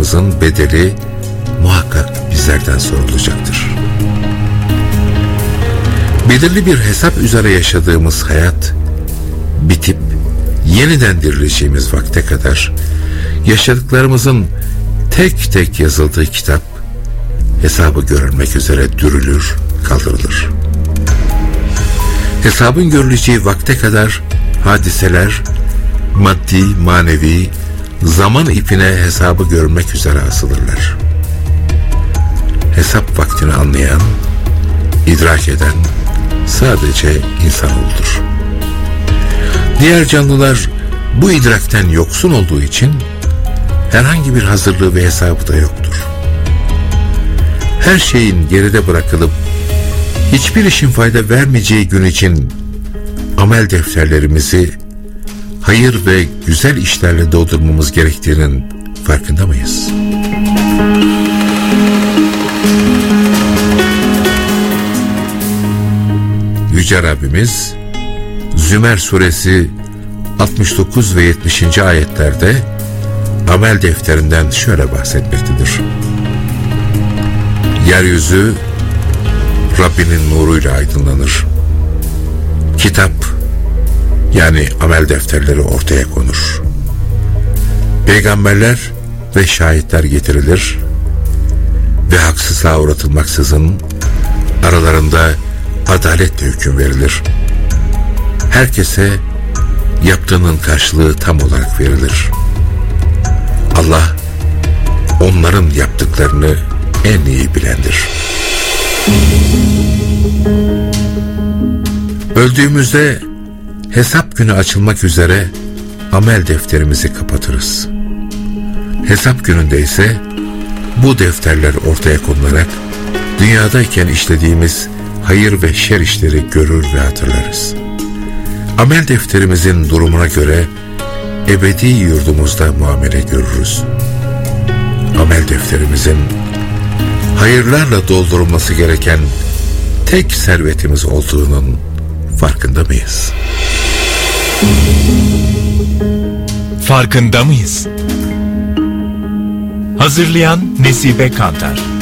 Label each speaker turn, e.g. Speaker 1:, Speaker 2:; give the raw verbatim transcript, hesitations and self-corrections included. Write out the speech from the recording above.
Speaker 1: yaptıklarımızın bedeli muhakkak bizlerden sorulacaktır. Belirli bir hesap üzere yaşadığımız hayat bitip yeniden dirileceğimiz vakte kadar yaşadıklarımızın tek tek yazıldığı kitap hesabı görülmek üzere dürülür, kaldırılır. Hesabın görüleceği vakte kadar hadiseler maddi, manevi, zaman ipine hesabı görmek üzere asılırlar. Hesap vaktini anlayan, idrak eden sadece insanoğludur. Diğer canlılar bu idrakten yoksun olduğu için herhangi bir hazırlığı ve hesabı da yoktur. Her şeyin geride bırakılıp hiçbir işin fayda vermeyeceği gün için amel defterlerimizi hayır ve güzel işlerle doldurmamız gerektiğinin farkında mıyız? Yüce Rabbimiz Zümer suresi altmış dokuz ve yetmişinci ayetlerde amel defterinden şöyle bahsetmektedir. Yeryüzü Rabbinin nuruyla aydınlanır. Kitap yani amel defterleri ortaya konur. Peygamberler ve şahitler getirilir ve haksızlığa uğratılmaksızın aralarında adaletle hüküm verilir. Herkese yaptığının karşılığı tam olarak verilir. Allah onların yaptıklarını en iyi bilendir. Öldüğümüzde hesap günü açılmak üzere amel defterimizi kapatırız. Hesap gününde ise bu defterler ortaya konularak dünyadayken işlediğimiz hayır ve şer işleri görür ve hatırlarız. Amel defterimizin durumuna göre ebedi yurdumuzda muamele görürüz. Amel defterimizin hayırlarla doldurulması gereken tek servetimiz olduğunun farkında mıyız?
Speaker 2: Farkında mıyız? Hazırlayan Nesibe Kantar.